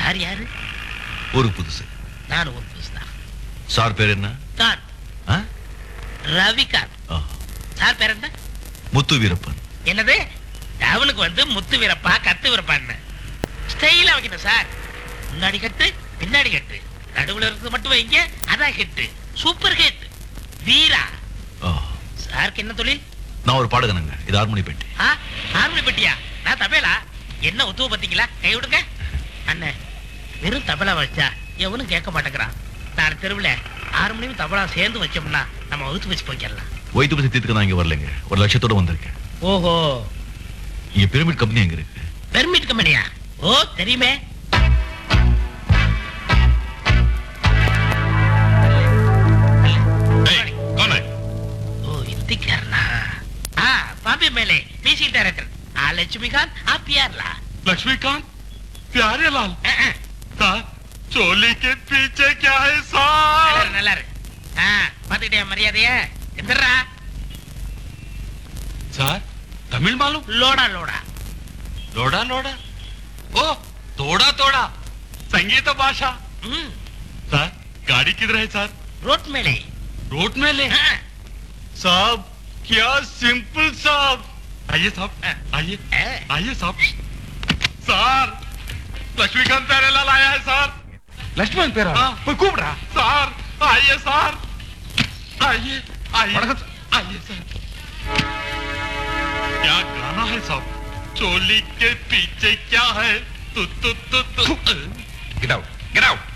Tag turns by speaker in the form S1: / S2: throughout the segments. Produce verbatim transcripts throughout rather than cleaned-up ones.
S1: Sir யாரு?
S2: ஒரு புதுசு.
S1: நான் ஒரு புதுசு தான்.
S2: சார் பேர் என்ன?
S1: காந்த். ரவிகாந்த். சார் பேர் என்ன?
S2: முத்து வீரப்பன்.
S1: என்னது? அவனுக்கு வந்து முத்து வீரப்பா கத்து வீரப்பான்னு ஸ்டைலா வைக்கணும் சார். முன்னாடி கட்டு பின்னாடி கட்டு நடுவுல இருந்து மட்டும் வைங்க, அதான் ஹிட். Super hit. வீரா. சாருக்கு என்ன தொழில்?
S2: நான் ஒரு பாடகனுங்க. இது ஹார்மோனி பெட்டி.
S1: ஹார்மோனி பெட்டியா? நான் தபேலா. என்ன ஒத்துவ பாத்தீங்களா? கை விடுங்க அண்ணே. வெறும் தபலா வச்சா எவனும் கேட்க மாட்டேங்கிறான். நான் தெருவில் ஹார்மோனியம் தபலா சேர்ந்து வச்சோம்னா நம்ம வகுத்து வச்சு போய்க்கலாம்.
S2: வயிற்று பசி தீர்த்துக்க நான் இங்க வரலைங்க. ஒரு லட்சத்தோட வந்திருக்கேன்.
S1: ஓஹோ.
S2: இங்க பிரமிட் கம்பெனி எங்க இருக்கு?
S1: பெர்மிட் கம்பெனியா? ஓ தெரியுமே. ஓ இந்திக்காரனா? ஆ பாம்பே மேலே மியூசிக் டைரக்டர் आ लक्ष्मीकांत आप प्यार ला।
S3: लक्ष्मीकांत प्यारे लाल सर चोली के पीछे क्या है सर?
S1: நல்லா இருக்கு. ஆ பாத்துட்டே மரியாதையா எந்திரா.
S3: सर तमिल मालूम?
S1: लोड़ा लोड़ा
S3: लोड़ा लोड़ा ओ तोड़ा तोड़ा संगीत भाषा। सर गाड़ी किधर है सर?
S1: रोड में ले।
S3: रोड में ले? साहब क्या सिंपल साहब। आइए साहब आइए आइए साहब। सर लक्ष्मीकांत प्यारेलाल आया है सर।
S4: लक्ष्मण प्यारेलाल कोई कूप रहा?
S3: सर आइए सर आइए आइए आइए सर। क्या गाना है साहब? चोली के पीछे क्या है? तु तु तु तु
S4: गेट आउट गेट आउट।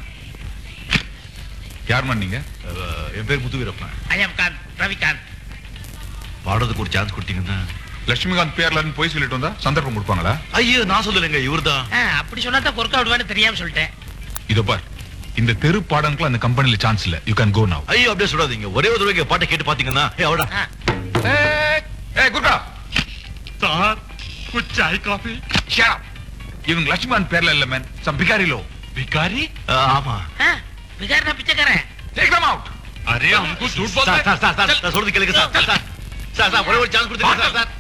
S4: யார் மன்னீங்க?
S2: என் பேர் முத்து வீரப்பன்.
S1: ஐ அம் காந்த் ரவிகாந்த்.
S2: பாடுறதுக்கு ஒரு சான்ஸ் கொடுத்தீங்கன்னா.
S4: லட்சுமிகாந்த் பேர்லன்னு போய் சொல்லிட்டு வந்தா சந்தர்ப்பம் கொடுப்பாங்களா?
S2: ஐயோ நான் சொல்லலைங்க, இவர்தான்.
S1: அப்படி சொன்னா தான் கொர்க்கா விடுவான்னு தெரியாம சொல்லிட்டேன்.
S4: இதோ பார், இந்த தெரு பாடங்களுக்கு அந்த கம்பெனில சான்ஸ் இல்ல. யூ கேன் கோ நவ.
S2: ஐயோ அப்படியே சொல்லாதீங்க. ஒரே ஒரு தடவை பாட்டை கேட்டு பாத்தீங்கன்னா ஏ அவடா.
S4: ஏய் ஏய் குர்கா.
S3: सर कुछ चाय कॉफी?
S4: Shut up. இவங்க லட்சுமிகாந்த் பேர்ல இல்ல மேன். சம் भिखारी लो.
S3: भिखारी?
S2: ஆமா.
S1: भिखारी ना पिचकारें.
S4: Take them out.
S3: अरे हमको झूठ बोलते हैं।
S2: सर सर सर सर சொல்றது கேளுங்க சார். சார் சார் ஒரே ஒரு சான்ஸ் கொடுத்துங்க சார்.